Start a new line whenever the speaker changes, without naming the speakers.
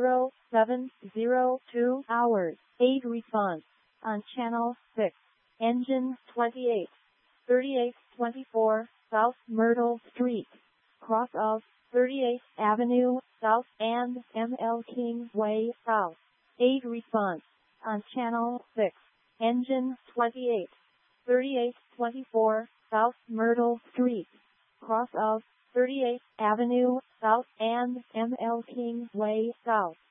0702 hours. 8 response on channel 6. Engine 28. 3824 South Myrtle Street, cross of 38th Avenue South and ML Kingsway South. 8 response on channel 6. Engine 28. 3824 South Myrtle Street, cross of 38th Avenue South and ML Kingsway South.